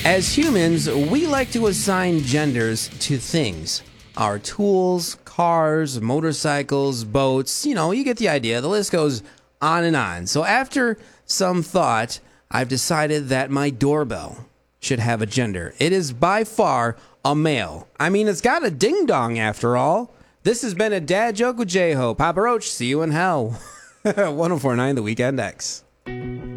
As humans, we like to assign genders to things. Our tools, cars, motorcycles, boats, you get the idea. The list goes on and on. So after some thought, I've decided that my doorbell should have a gender. It is by far a male. I mean, it's got a ding-dong after all. This has been a dad joke with J-Ho. Papa Roach, see you in hell. 1049 The Weekend X.